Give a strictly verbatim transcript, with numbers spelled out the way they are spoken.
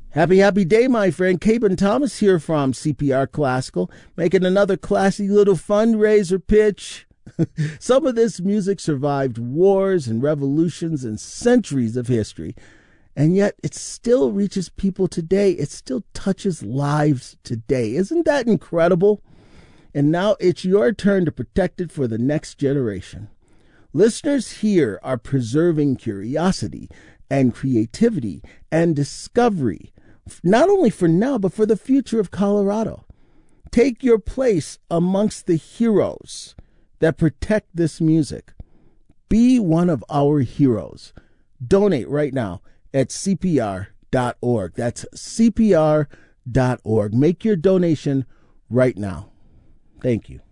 Happy, happy day, my friend. Caben Thomas here from C P R Classical, making another classy little fundraiser pitch. Some of this music survived wars and revolutions and centuries of history, and yet it still reaches people today. It still touches lives today. Isn't that incredible? And now it's your turn to protect it for the next generation. Listeners here are preserving curiosity and creativity and discovery, not only for now, but for the future of Colorado. Take your place amongst the heroes that protect this music. Be one of our heroes. Donate right now at C P R dot org. That's C P R dot org. Make your donation right now. Thank you.